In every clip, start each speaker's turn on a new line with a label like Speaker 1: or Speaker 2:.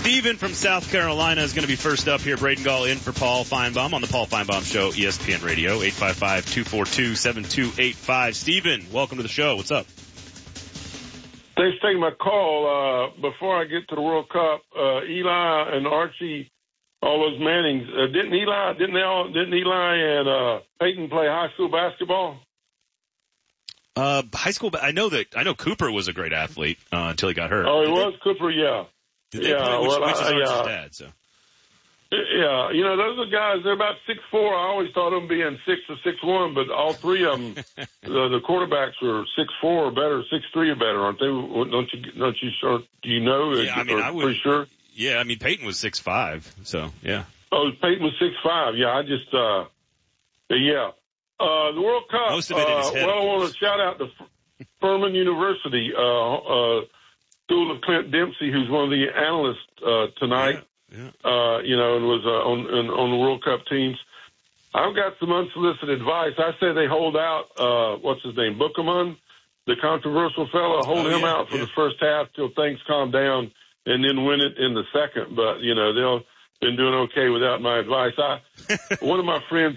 Speaker 1: Steven from South Carolina is going to be first up here. Braden Gall in for Paul Feinbaum on the Paul Feinbaum Show, ESPN Radio, 855-242-7285. Steven, welcome to the show. What's up?
Speaker 2: Thanks for taking my call. Before I get to the World Cup, Eli and Archie, all those Mannings, didn't Eli and Peyton play high school basketball?
Speaker 1: High school, I know Cooper was a great athlete until he got hurt.
Speaker 2: Oh, he was Cooper, yeah.
Speaker 1: Did they play? Which is Archie's dad, so.
Speaker 2: Yeah, those are guys, they're about 6'4". I always thought them being 6 or 6'1", but all three of them, the quarterbacks are 6'4" or better, 6'3" or better, aren't they? Don't you sure? Do you know?
Speaker 1: Yeah, I would.
Speaker 2: Pretty sure?
Speaker 1: Yeah, Peyton was 6'5", so, yeah.
Speaker 2: Oh, Peyton was 6'5". Yeah, yeah. The World Cup,
Speaker 1: most of it in his head,
Speaker 2: I want to shout out to Furman University, School of Clint Dempsey, who's one of the analysts tonight.
Speaker 1: Yeah.
Speaker 2: And was on the World Cup teams. I've got some unsolicited advice. I say they hold out, what's his name, Buchanan, the controversial fellow, hold him out for the first half till things calm down and then win it in the second. But, they'll been doing okay without my advice. One of my friends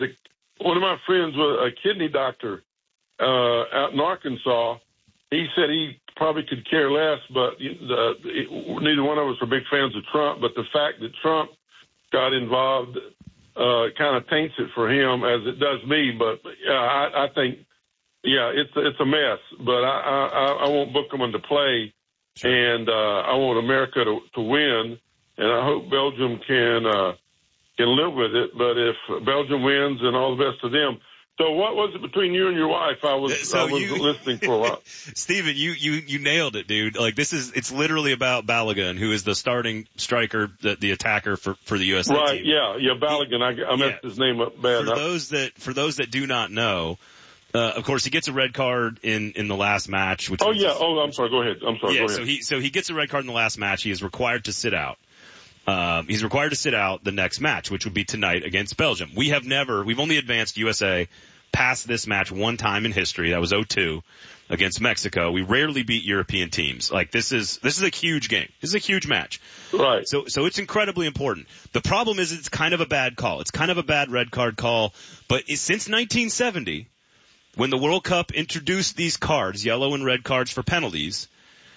Speaker 2: was a kidney doctor out in Arkansas. He said he probably could care less, but neither one of us are big fans of Trump. But the fact that Trump got involved kind of taints it for him, as it does me. But I think, it's a mess. But I want Buchanan to play, and I want America to win, and I hope Belgium can live with it. But if Belgium wins, then all the best to them. So what was it between you and your wife? I was listening for a while.
Speaker 1: Steven, you nailed it, dude. Like it's literally about Balogun, who is the starting striker, the attacker for the USA team.
Speaker 2: Right, yeah, Balogun. I messed his name up bad.
Speaker 1: For those that do not know, of course he gets a red card in the last match.
Speaker 2: I'm sorry, go ahead. Go ahead.
Speaker 1: So he gets a red card in the last match. He is required to sit out. He's required to sit out the next match, which would be tonight against Belgium. We've only advanced USA past this match one time in history. That was 2002 against Mexico. We rarely beat European teams. Like this is a huge game. This is a huge match.
Speaker 2: Right.
Speaker 1: So it's incredibly important. The problem is it's kind of a bad call. It's kind of a bad red card call. But since 1970, when the World Cup introduced these cards, yellow and red cards for penalties,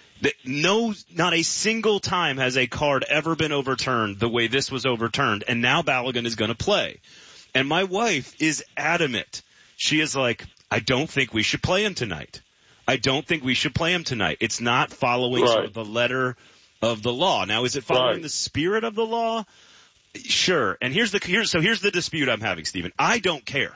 Speaker 1: not a single time has a card ever been overturned the way this was overturned, and now Balogun is going to play. And my wife is adamant. She is like, I don't think we should play him tonight. It's not following sort of the letter of the law. Now, is it following the spirit of the law? Sure. And here's the dispute I'm having, Stephen. I don't care.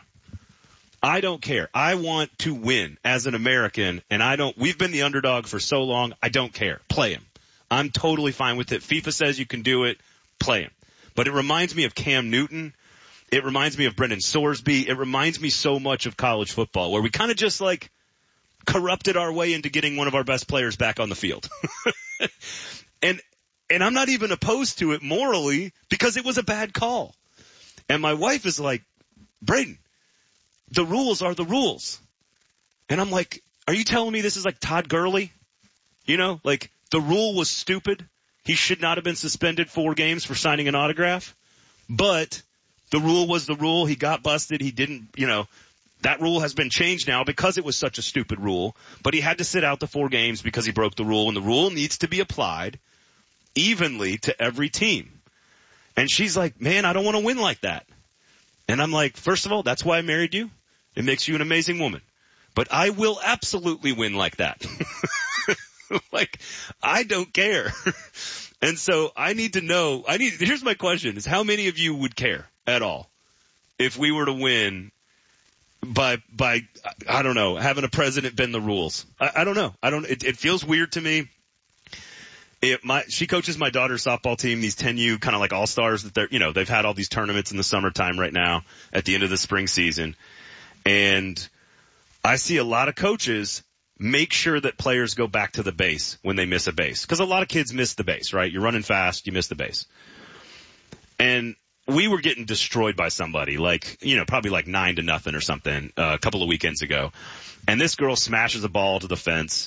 Speaker 1: I want to win as an American, and we've been the underdog for so long, I don't care. Play him. I'm totally fine with it. FIFA says you can do it. Play him. But it reminds me of Cam Newton. It reminds me of Brendan Sorsby. It reminds me so much of college football, where we kind of just like corrupted our way into getting one of our best players back on the field. And I'm not even opposed to it morally because it was a bad call. And my wife is like, Braden, the rules are the rules. And I'm like, are you telling me this is like Todd Gurley? Like the rule was stupid. He should not have been suspended 4 games for signing an autograph. But the rule was the rule. He got busted. He didn't, that rule has been changed now because it was such a stupid rule. But he had to sit out the 4 games because he broke the rule. And the rule needs to be applied evenly to every team. And she's like, man, I don't want to win like that. And I'm like, first of all, that's why I married you. It makes you an amazing woman. But I will absolutely win like that. Like, I don't care. And so I need to know, here's my question, is how many of you would care at all if we were to win by I don't know, having a president bend the rules? I don't know. It feels weird to me. She coaches my daughter's softball team, these 10U kind of like all-stars that they've had all these tournaments in the summertime right now at the end of the spring season. And I see a lot of coaches make sure that players go back to the base when they miss a base. Because a lot of kids miss the base, right? You're running fast, you miss the base. And we were getting destroyed by somebody, probably like 9-0 or something, a couple of weekends ago. And this girl smashes a ball to the fence,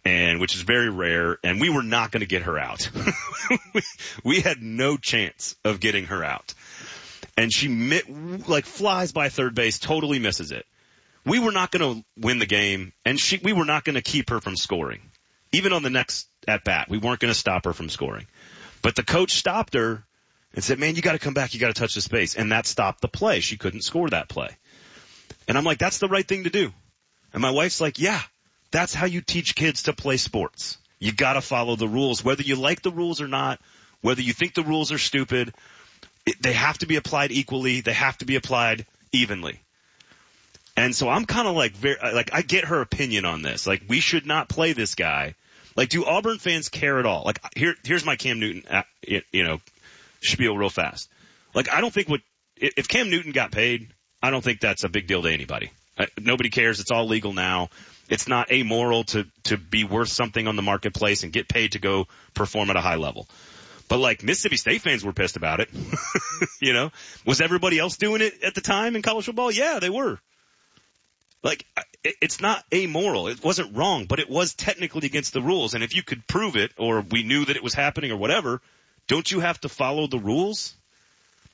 Speaker 1: and which is very rare, and we were not going to get her out. We had no chance of getting her out. And she flies by third base, totally misses it. We were not going to win the game, and we were not going to keep her from scoring. Even on the next at bat, we weren't going to stop her from scoring. But the coach stopped her and said, man, you got to come back. You got to touch the space. And that stopped the play. She couldn't score that play. And I'm like, that's the right thing to do. And my wife's like, yeah, that's how you teach kids to play sports. You got to follow the rules, whether you like the rules or not, whether you think the rules are stupid. They have to be applied equally. They have to be applied evenly. And so I'm kind of I get her opinion on this. Like, we should not play this guy. Like, do Auburn fans care at all? Like, here's my Cam Newton, spiel real fast. Like, I don't think if Cam Newton got paid, I don't think that's a big deal to anybody. Nobody cares. It's all legal now. It's not amoral to be worth something on the marketplace and get paid to go perform at a high level. But like, Mississippi State fans were pissed about it. Was everybody else doing it at the time in college football? Yeah, they were. Like, it's not amoral. It wasn't wrong, but it was technically against the rules. And if you could prove it, or we knew that it was happening or whatever, don't you have to follow the rules?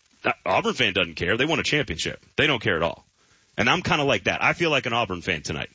Speaker 1: Auburn fan doesn't care. They won a championship. They don't care at all. And I'm kind of like that. I feel like an Auburn fan tonight.